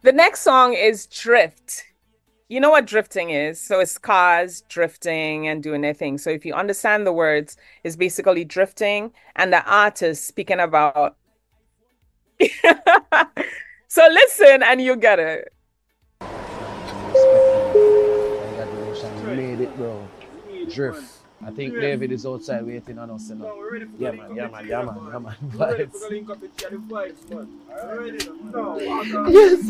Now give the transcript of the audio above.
The next song is Drift. You know what drifting is? So it's cars drifting and doing their thing. So if you understand the words, it's basically drifting and the artist speaking about. So listen and you get it. Respect, man. Congratulations, you made it, bro. Drift. I think David is outside waiting on us, you know. Yeah, man, yeah, man, yeah, man, yeah, man. Vibes. Yes,